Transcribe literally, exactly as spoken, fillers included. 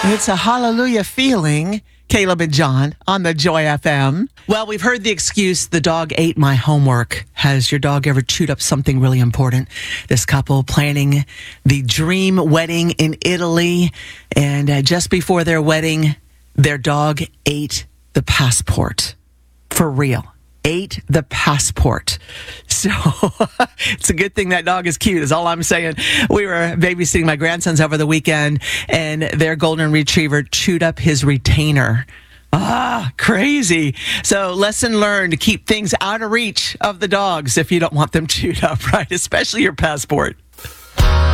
It's a hallelujah feeling, Caleb and John, on the Joy F M. Well, we've heard the excuse, the dog ate my homework. Has your dog ever chewed up something really important? This couple planning the dream wedding in Italy, and uh, just before their wedding, their dog ate the passport. For real. Ate the passport. So it's a good thing that dog is cute, is all I'm saying. We were babysitting my grandsons over the weekend, and their golden retriever chewed up his retainer. Ah, crazy. So lesson learned, to keep things out of reach of the dogs if you don't want them chewed up, right? Especially your passport.